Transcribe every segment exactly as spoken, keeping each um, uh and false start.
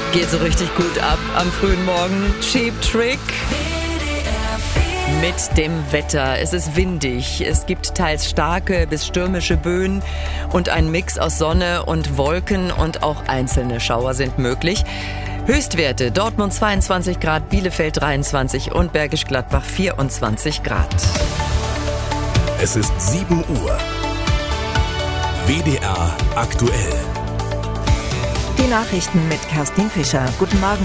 Geht so richtig gut ab am frühen Morgen. Cheap Trick mit dem Wetter. Es ist windig, es gibt teils starke bis stürmische Böen und ein Mix aus Sonne und Wolken und auch einzelne Schauer sind möglich. Höchstwerte: Dortmund zweiundzwanzig Grad, Bielefeld dreiundzwanzig und Bergisch Gladbach vierundzwanzig Grad. Es ist sieben Uhr. W D R aktuell. Die Nachrichten mit Kerstin Fischer. Guten Morgen.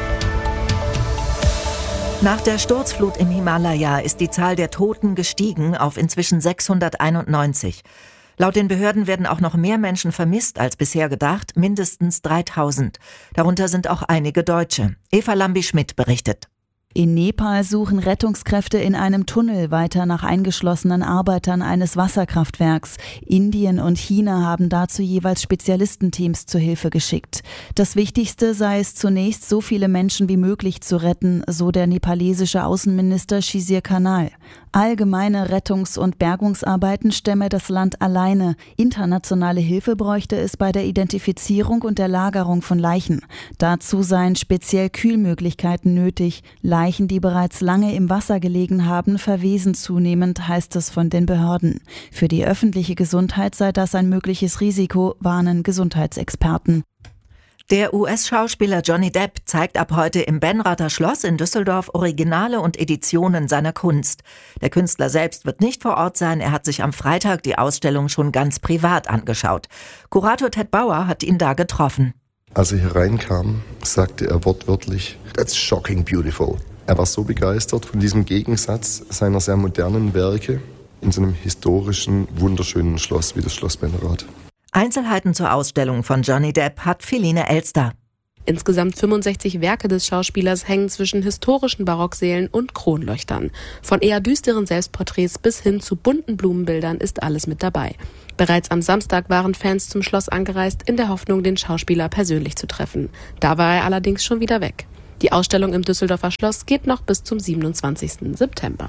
Nach der Sturzflut im Himalaya ist die Zahl der Toten gestiegen auf inzwischen sechshunderteinundneunzig. Laut den Behörden werden auch noch mehr Menschen vermisst als bisher gedacht, mindestens dreitausend. Darunter sind auch einige Deutsche. Eva Lambi-Schmidt berichtet. In Nepal suchen Rettungskräfte in einem Tunnel weiter nach eingeschlossenen Arbeitern eines Wasserkraftwerks. Indien und China haben dazu jeweils Spezialistenteams zur Hilfe geschickt. Das Wichtigste sei es zunächst, so viele Menschen wie möglich zu retten, so der nepalesische Außenminister Shishir Kanal. Allgemeine Rettungs- und Bergungsarbeiten stemme das Land alleine. Internationale Hilfe bräuchte es bei der Identifizierung und der Lagerung von Leichen. Dazu seien speziell Kühlmöglichkeiten nötig. Leichen, die bereits lange im Wasser gelegen haben, verwesen zunehmend, heißt es von den Behörden. Für die öffentliche Gesundheit sei das ein mögliches Risiko, warnen Gesundheitsexperten. Der U S-Schauspieler Johnny Depp zeigt ab heute im Benrather Schloss in Düsseldorf Originale und Editionen seiner Kunst. Der Künstler selbst wird nicht vor Ort sein, er hat sich am Freitag die Ausstellung schon ganz privat angeschaut. Kurator Ted Bauer hat ihn da getroffen. Als er hier reinkam, sagte er wortwörtlich, "That's shocking beautiful." Er war so begeistert von diesem Gegensatz seiner sehr modernen Werke in so einem historischen, wunderschönen Schloss wie das Schloss Benrath. Einzelheiten zur Ausstellung von Johnny Depp hat Philine Elster. Insgesamt fünfundsechzig Werke des Schauspielers hängen zwischen historischen Barocksälen und Kronleuchtern. Von eher düsteren Selbstporträts bis hin zu bunten Blumenbildern ist alles mit dabei. Bereits am Samstag waren Fans zum Schloss angereist, in der Hoffnung, den Schauspieler persönlich zu treffen. Da war er allerdings schon wieder weg. Die Ausstellung im Düsseldorfer Schloss geht noch bis zum siebenundzwanzigsten September.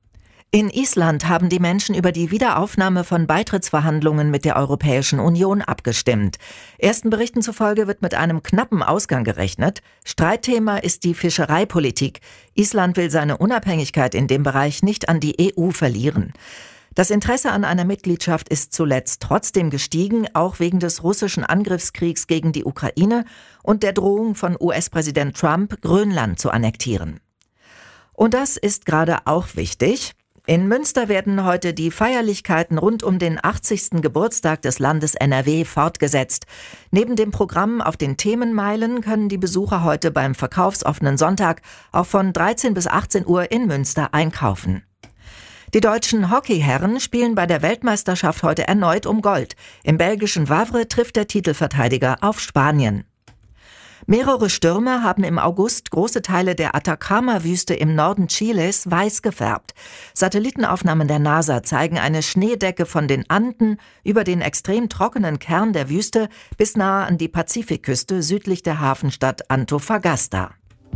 In Island haben die Menschen über die Wiederaufnahme von Beitrittsverhandlungen mit der Europäischen Union abgestimmt. Ersten Berichten zufolge wird mit einem knappen Ausgang gerechnet. Streitthema ist die Fischereipolitik. Island will seine Unabhängigkeit in dem Bereich nicht an die E U verlieren. Das Interesse an einer Mitgliedschaft ist zuletzt trotzdem gestiegen, auch wegen des russischen Angriffskriegs gegen die Ukraine und der Drohung von U S-Präsident Trump, Grönland zu annektieren. Und das ist gerade auch wichtig. In Münster werden heute die Feierlichkeiten rund um den achtzigsten Geburtstag des Landes N R W fortgesetzt. Neben dem Programm auf den Themenmeilen können die Besucher heute beim verkaufsoffenen Sonntag auch von dreizehn bis achtzehn Uhr in Münster einkaufen. Die deutschen Hockeyherren spielen bei der Weltmeisterschaft heute erneut um Gold. Im belgischen Wavre trifft der Titelverteidiger auf Spanien. Mehrere Stürme haben im August große Teile der Atacama-Wüste im Norden Chiles weiß gefärbt. Satellitenaufnahmen der NASA zeigen eine Schneedecke von den Anden über den extrem trockenen Kern der Wüste bis nahe an die Pazifikküste südlich der Hafenstadt Antofagasta.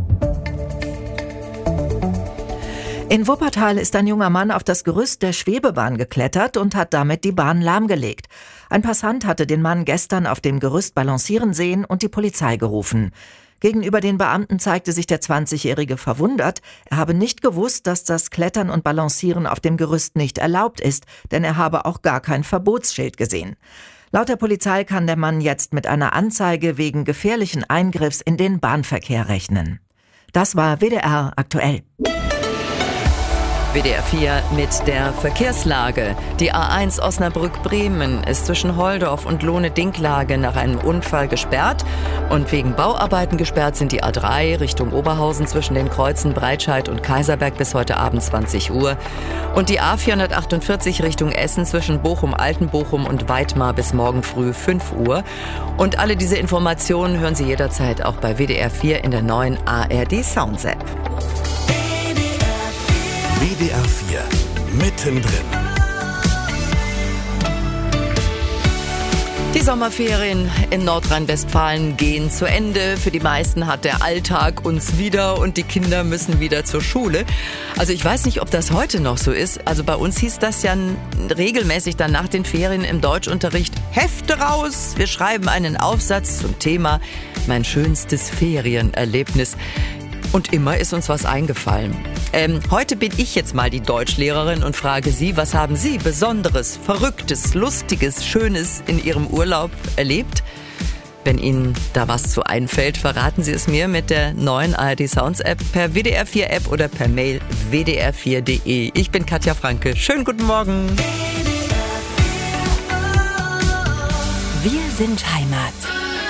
In Wuppertal ist ein junger Mann auf das Gerüst der Schwebebahn geklettert und hat damit die Bahn lahmgelegt. Ein Passant hatte den Mann gestern auf dem Gerüst balancieren sehen und die Polizei gerufen. Gegenüber den Beamten zeigte sich der zwanzigjährige verwundert. Er habe nicht gewusst, dass das Klettern und Balancieren auf dem Gerüst nicht erlaubt ist, denn er habe auch gar kein Verbotsschild gesehen. Laut der Polizei kann der Mann jetzt mit einer Anzeige wegen gefährlichen Eingriffs in den Bahnverkehr rechnen. Das war W D R aktuell. W D R vier mit der Verkehrslage. Die A eins Osnabrück-Bremen ist zwischen Holdorf und Lohne-Dinklage nach einem Unfall gesperrt. Und wegen Bauarbeiten gesperrt sind die A drei Richtung Oberhausen zwischen den Kreuzen Breitscheid und Kaiserberg bis heute Abend zwanzig Uhr. Und die A vierhundertachtundvierzig Richtung Essen zwischen Bochum-Altenbochum und Weitmar bis morgen früh fünf Uhr. Und alle diese Informationen hören Sie jederzeit auch bei W D R vier in der neuen A R D Sounds App. W D R vier, mittendrin. Die Sommerferien in Nordrhein-Westfalen gehen zu Ende. Für die meisten hat der Alltag uns wieder und die Kinder müssen wieder zur Schule. Also ich weiß nicht, ob das heute noch so ist. Also bei uns hieß das ja regelmäßig dann nach den Ferien im Deutschunterricht Hefte raus. Wir schreiben einen Aufsatz zum Thema mein schönstes Ferienerlebnis. Und immer ist uns was eingefallen. Ähm, heute bin ich jetzt mal die Deutschlehrerin und frage Sie, was haben Sie Besonderes, Verrücktes, Lustiges, Schönes in Ihrem Urlaub erlebt? Wenn Ihnen da was zu einfällt, verraten Sie es mir mit der neuen A R D Sounds App per W D R vier App oder per Mail w d r vier punkt d e. Ich bin Katja Franke. Schönen guten Morgen. Wir sind Heimat.